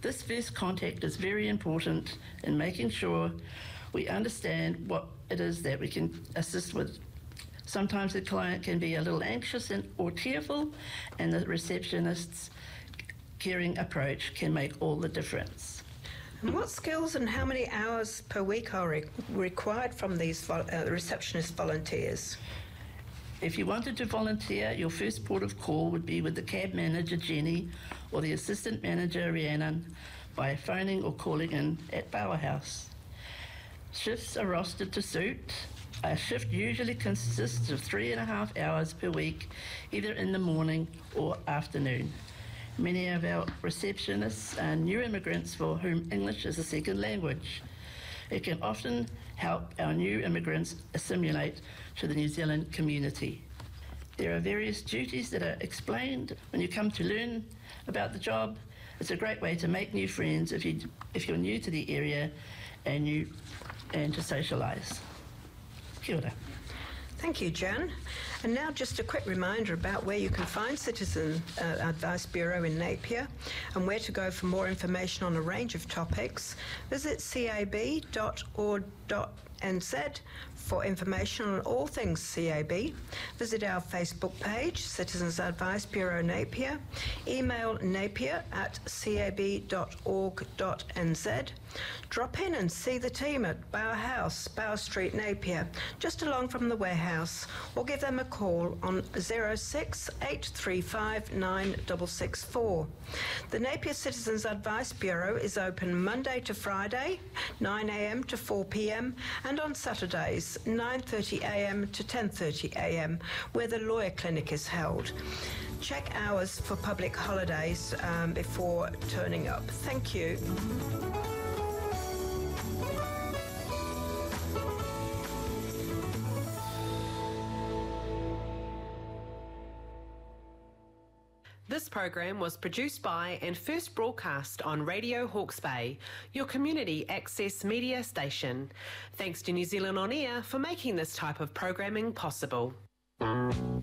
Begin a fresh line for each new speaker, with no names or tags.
This first contact is very important in making sure we understand what it is that we can assist with. Sometimes the client can be a little anxious or tearful, and the receptionist's caring approach can make all the difference.
And what skills and how many hours per week are required from these receptionist volunteers?
If you wanted to volunteer, your first port of call would be with the cab manager, Jenny, or the assistant manager, Rhiannon, by phoning or calling in at Powerhouse. Shifts are rostered to suit. A shift usually consists of 3.5 hours per week, either in the morning or afternoon. Many of our receptionists are new immigrants for whom English is a second language. It can often help our new immigrants assimilate to the New Zealand community. There are various duties that are explained when you come to learn about the job. It's a great way to make new friends if you're new to the area and to socialise. Kia ora.
Thank you, Jan. And now just a quick reminder about where you can find Citizen Advice Bureau in Napier and where to go for more information on a range of topics. Visit cab.org.nz for information on all things CAB. Visit our Facebook page, Citizens Advice Bureau Napier. Email napier@cab.org.nz. Drop in and see the team at Bower House, Bower Street, Napier, just along from the warehouse, or give them a call on 06 835 9664. The Napier Citizens Advice Bureau is open Monday to Friday, 9 a.m. to 4 p.m, and on Saturdays, 9:30 a.m. to 10:30 a.m, where the lawyer clinic is held. Check hours for public holidays before turning up. Thank you.
This program was produced by and first broadcast on Radio Hawke's Bay, your community access media station. Thanks to New Zealand On Air for making this type of programming possible.